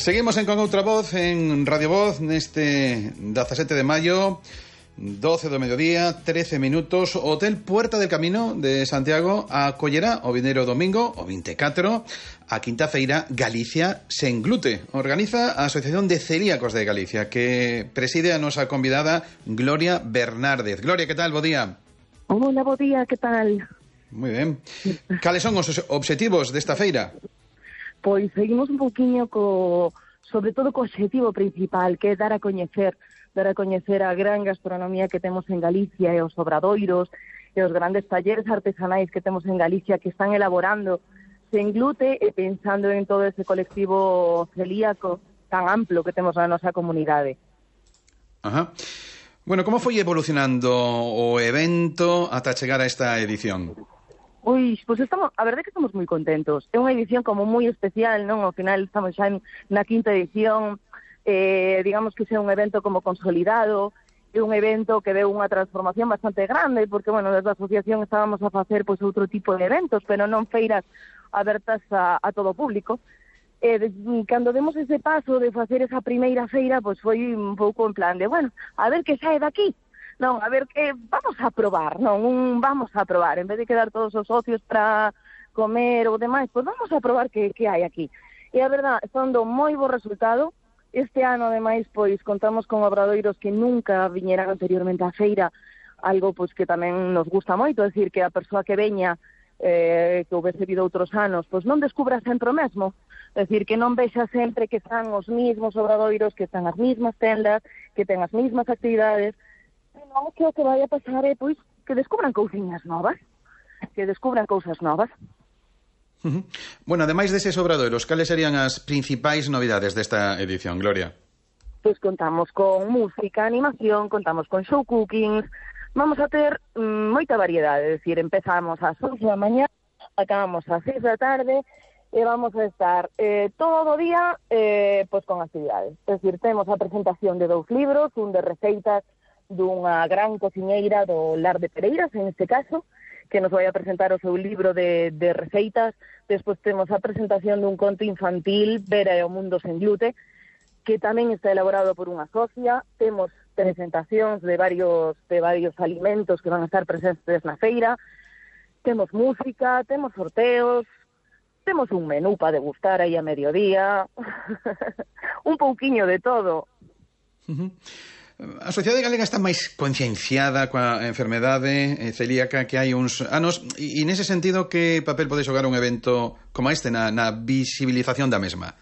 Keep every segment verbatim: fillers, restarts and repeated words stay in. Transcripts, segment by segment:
Seguimos en Con Outra Voz, en Radio Voz, neste dezasete de maio, doce do mediodía, trece minutos. O Hotel Puerta del Camino de Santiago acollerá o vindeiro domingo, o vinte e catro, a quinta feira Galicia sen glute. Organiza a Asociación de Celíacos de Galicia, que preside a nosa convidada Gloria Bernárdez. Gloria, que tal? Bo día. Hola, bo día, que tal? Moi ben. Cales son os obxectivos desta feira? Pois seguimos un pouquiño co, sobre todo co obxectivo principal, que é dar a coñecer, dar a coñecer a gran gastronomía que temos en Galicia e os obradoiros e os grandes talleres artesanais que temos en Galicia que están elaborando sen glute e pensando en todo ese colectivo celíaco tan amplo que temos na nosa comunidade. Ajá. Bueno, como foi evolucionando o evento ata chegar a esta edición? Ui, pois pues estamos, a verdade é que estamos moi contentos. É unha edición como moi especial, non? Ao final estamos xa en, na quinta edición, eh, digamos que é un evento como consolidado, é un evento que deu unha transformación bastante grande, porque, bueno, desde a asociación estábamos a facer pois outro tipo de eventos, pero non feiras abertas a, a todo o público. E de, cando demos ese paso de facer esa primeira feira, pois foi un pouco en plan de, bueno, a ver que sae daqui. Non, a ver que vamos a probar, non, un vamos a probar, en vez de quedar todos os socios para comer ou demais, pois vamos a probar que, que hai aquí. E a verdade, está dando moi bo resultado. Este ano, ademais, pois contamos con obradoiros que nunca viñeran anteriormente á feira, algo pois que tamén nos gusta moito, é dicir, que a persoa que veña, eh, que houvese vido outros anos, pois non descubra sempre o mesmo. É dicir, que non vexa sempre que están os mismos obradoiros, que están as mismas tendas, que ten as mismas actividades. Non, que o que vai a pasar é, pois, que descubran cousiñas novas, que descubran cousas novas. Uh-huh. Bueno, ademais deses obradoiros, cales serían as principais novidades desta edición, Gloria? Pois contamos con música, animación, contamos con show cookings, vamos a ter mm, moita variedade, é dicir, empezamos ás once da mañá, acabamos ás seis da tarde, e vamos a estar eh, todo o día eh, pois con actividades. É dicir, temos a presentación de dous libros, un de receitas dunha gran cociñeira do Lar de Pereiras, en este caso, que nos vai a presentar o seu libro de, de receitas. Despois temos a presentación dun conto infantil, Vera e o mundo sen glute, que tamén está elaborado por unha socia. Temos presentacións de varios, de varios alimentos que van a estar presentes na feira. Temos música, temos sorteos, temos un menú para degustar aí a mediodía, un pouquiño de todo. Uh-huh. A sociedade galega está máis concienciada coa enfermedade celíaca que hai uns anos, e nese sentido, que papel pode xogar un evento como este na, na visibilización da mesma?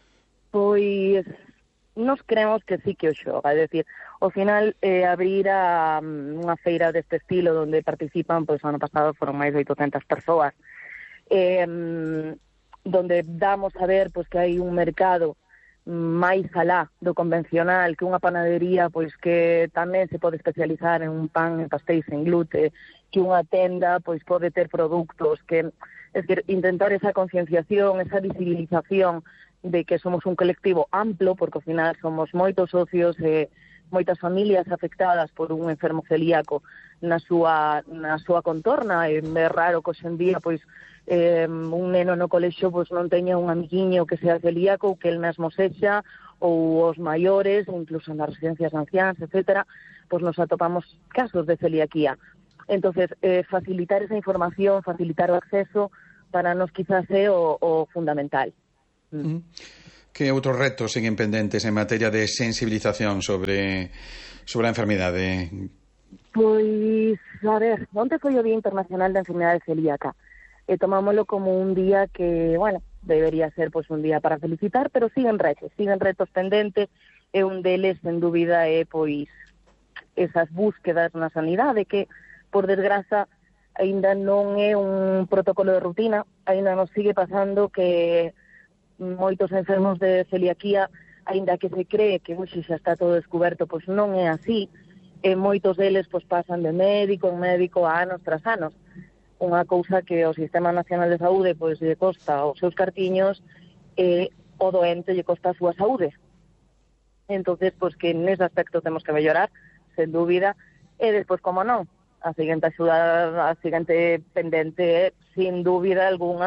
Pois nos creemos que sí que o xoga, é dicir, ao final eh, abrir a um, unha feira deste estilo onde participan, pois ano pasado foron máis de oitocentas persoas, eh, donde damos a ver pois que hai un mercado máis alá do convencional, que unha panadería pois que tamén se pode especializar en un pan e pastéis en glute, que unha tenda pois pode ter produtos, que es decir, intentar esa concienciación, esa visibilización de que somos un colectivo amplo, porque ao final somos moitos socios e moitas familias afectadas por un enfermo celíaco na súa, na súa contorna. É raro que hoxe en día pois eh, un neno no colexo pois non teña un amiguiño que sea celíaco ou que el mesmo sexa, ou os maiores, ou incluso nas residencias de anciáns, etcétera, pois nos atopamos casos de celiaquía. Entonces, eh, facilitar esa información, facilitar o acceso, para nos quizás é o, o fundamental. Mm. Que outros retos siguen pendentes en materia de sensibilización sobre, sobre a enfermidade? Pois, a ver, onte foi o Día Internacional da Enfermidade Celíaca, e tomámoslo como un día que, bueno, debería ser pois un día para felicitar, pero siguen retos, siguen retos pendentes, e un deles, sen dúbida, é pois esas búsquedas na sanidade, que, por desgraza, aínda non é un protocolo de rutina, aínda nos sigue pasando que moitos enfermos de celiaquía, aínda que se cree que hoxe xa está todo descoberto, pois non é así, e moitos deles pois pasan de médico en médico a anos tras anos. Unha cousa que o Sistema Nacional de Saúde pois lle costa os seus cartiños, e o doente lle costa a súa saúde. Entonces, pois que nese aspecto temos que mellorar, sen dúbida, e despois, como non, a seguinte axuda, a seguinte pendente é, sin dúbida alguna,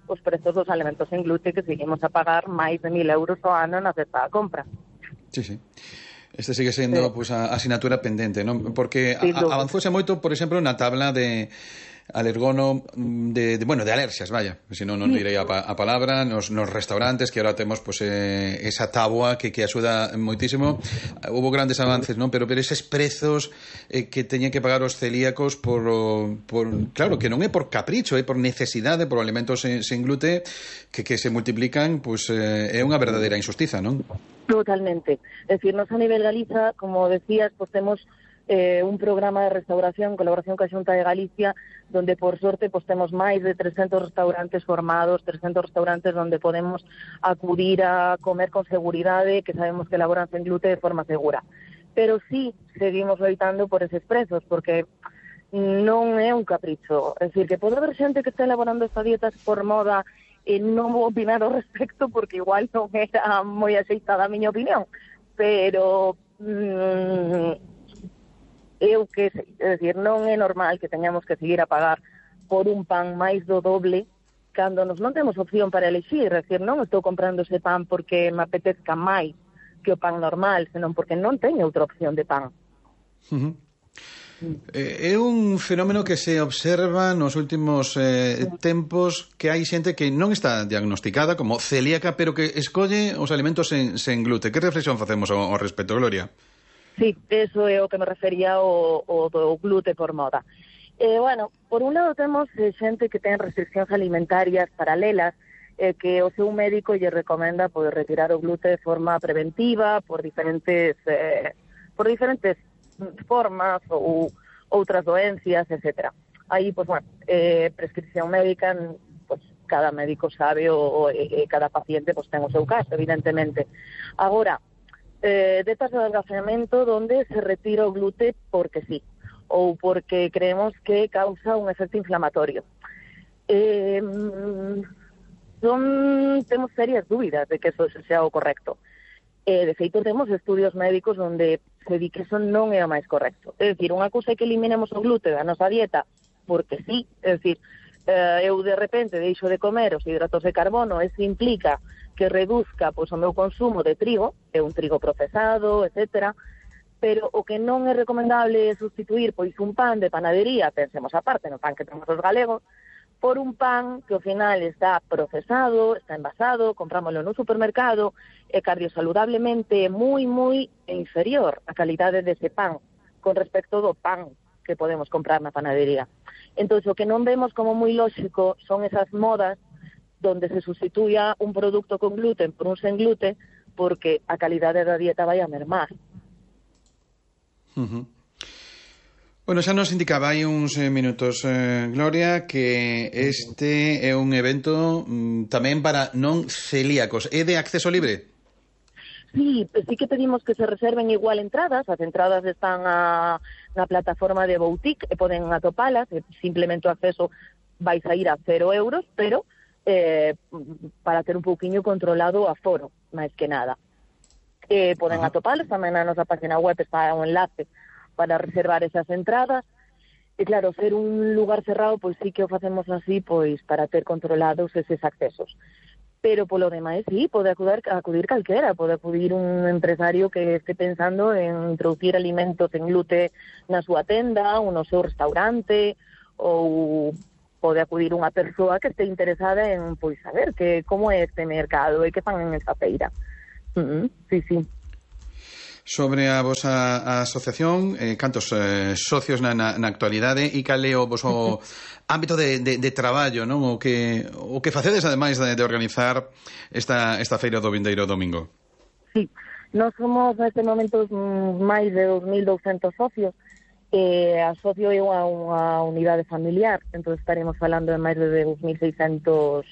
os prezos dos alimentos en glute, que seguimos a pagar máis de mil euros ao ano na cesta da compra. Sí, sí. Este sigue sendo, sí, pues, a asignatura pendente, non? Porque sí, a, avanzouse moito, por exemplo, na tabla de alergono de, de bueno, de alerxias, vaya, se non non direi a, pa, a palabra, nos, nos restaurantes que ahora temos pues, eh, esa táboa que, que axuda moitísimo. Hubo grandes avances, non? Pero, pero eses prezos eh, que teñen que pagar os celíacos por, por, claro, que non é por capricho, é por necesidade, por alimentos sen, sen glute que, que se multiplican, pues eh, é unha verdadeira injustiza, non? Totalmente. É dicir, nos a nivel Galiza, como decías, pues temos eh, un programa de restauración en colaboración coa Xunta de Galicia, donde por sorte pues temos máis de trescentos restaurantes formados, trescentos restaurantes donde podemos acudir a comer con seguridade, que sabemos que elaboran sen glute de forma segura. Pero sí seguimos loitando por eses prezos, porque non é un capricho. É dicir, que pode haber xente que está elaborando estas dietas por moda e non vou opinar ao respecto porque igual non era moi axeitada a miña opinión, pero mmm, eu que sei, é dicir, non é normal que teñamos que seguir a pagar por un pan máis do doble cando nos non temos opción para elegir. É dicir, non estou comprando ese pan porque me apetezca máis que o pan normal, senón porque non teño outra opción de pan. Uh-huh. É un fenómeno que se observa nos últimos eh, tempos, que hai xente que non está diagnosticada como celíaca, pero que escolle os alimentos sen, sen glute. Que reflexión facemos ao, ao respecto, Gloria? Sí, eso é o que me refería ao, ao do glute por moda. Eh, bueno, por un lado temos eh, xente que ten restriccións alimentarias paralelas, eh, que o seu médico lle recomenda poder retirar o glute de forma preventiva por diferentes eh, por diferentes formas ou outras doencias, etcétera. Aí, pues, bueno, eh, prescripción médica, pues, cada médico sabe o, o eh, cada paciente pues, ten o seu caso, evidentemente. Agora, eh, dietas de adelgazamento donde se retira o glute porque sí, ou porque creemos que causa un efecto inflamatorio. Eh, son, temos serias dúbidas de que eso sea o correcto. Eh, de feito, temos estudios médicos onde se di que eso non é o máis correcto. É dicir, unha cousa é que eliminemos o glute da nosa dieta porque sí, é dicir, eh, eu de repente deixo de comer os hidratos de carbono, eso implica que reduzca pois, o meu consumo de trigo, é un trigo procesado, etcétera, pero o que non é recomendable é sustituir pois un pan de panadería, pensemos aparte no pan que temos os galegos, por un pan que ao final está procesado, está envasado, comprámoslo no supermercado, e cardiosaludablemente moi, moi inferior a calidade dese pan con respecto do pan que podemos comprar na panadería. Entón, o que non vemos como moi lóxico son esas modas donde se sustituya un producto con gluten por un sen glute porque a calidade da dieta vai a mermar. Uh-huh. Bueno, xa nos indicaba hai uns eh, minutos, eh, Gloria, que este é un evento mm, tamén para non celíacos. É de acceso libre? Sí, sí que pedimos que se reserven igual entradas. As entradas están a, na plataforma de Boutique e poden atopalas. Simplemente o acceso vais a ir a cero euros, pero eh, para ter un pouquiño controlado o aforo, máis que nada. Eh, poden uh-huh. atopalas, tamén na nosa página web está un enlace para reservar esas entradas. E claro, ser un lugar cerrado, pois sí que o facemos así, pois para ter controlados eses accesos. Pero polo demais, sí, pode acudir, acudir calquera, pode acudir un empresario que este pensando en introducir alimentos en glute na súa tenda, ou no seu restaurante, ou pode acudir unha persoa que este interesada en, pois, saber que como é este mercado e que fan en esta feira. Uh-huh, sí, sí. Sobre a vosa a asociación, eh, cantos eh, socios na, na, na actualidade e cal é o voso ámbito de, de, de traballo, non? O que, o que facedes, ademais de, de organizar esta, esta feira do vindeiro domingo? Sí, nós somos neste momento máis de dos mil douscentos socios. Eh, a socio é unha, unha unidade familiar, entón estaremos falando de máis de dos mil seiscentos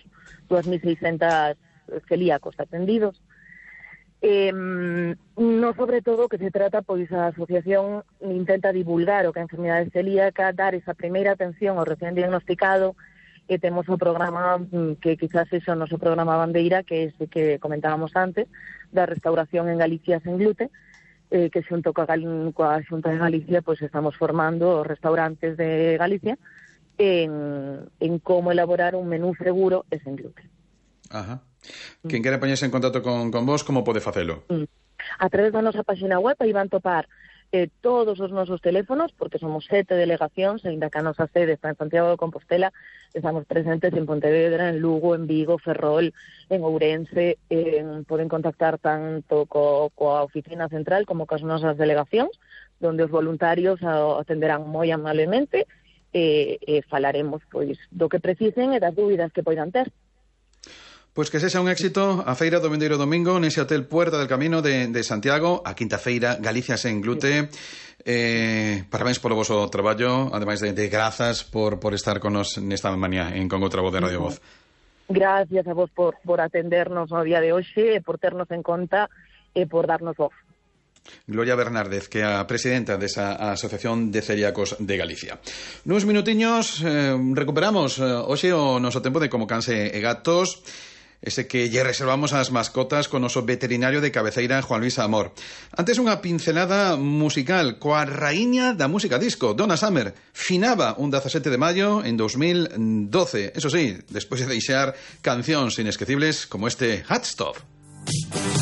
celíacos atendidos. Eh, no sobre todo que se trata, pois a asociación intenta divulgar o que a enfermidade celíaca, dar esa primeira atención ao recién diagnosticado, e temos o programa que quizás é o noso programa bandeira, que é ese que comentábamos antes, da restauración en Galicia sen glute, eh, que xunto coa, coa Xunta de Galicia pois estamos formando os restaurantes de Galicia en, en como elaborar un menú seguro e sen gluten. Ajá. Quen quera poñerse en contacto con, con vos, como pode facelo? Mm. A través da nosa página web aí van topar eh, todos os nosos teléfonos, porque somos sete delegacións, ainda que a nosa sede está en Santiago de Compostela, estamos presentes en Pontevedra, en Lugo, en Vigo, Ferrol, en Ourense, eh, poden contactar tanto co, coa oficina central como coas nosas delegacións, donde os voluntarios atenderán moi amablemente e, e falaremos pois do que precisen e das dúbidas que poidan ter. Pois que sexa un éxito a feira do vindeiro domingo nese hotel Puerta del Camino de, de Santiago, a quinta feira Galicia sen glute. Eh, parabéns polo voso traballo, ademais de, de grazas por, por estar con nos nesta mañá en Con outra voz de Radio Voz. Gracias a vos por, por atendernos no día de hoxe, por ternos en conta e por darnos voz. Gloria Bernárdez, que é a presidenta desa Asociación de Celíacos de Galicia. Nuns minutiños eh, recuperamos eh, hoxe o noso tempo de Como Canse e Gatos, ese que lle reservamos ás mascotas con o noso veterinario de cabeceira, Juan Luis Amor. Antes unha pincelada musical coa raíña da música disco, Donna Summer. Finaba un dezasete de maio en dos mil doce. Eso sí, despois de deixar cancións inesquecibles como este Hot Stuff.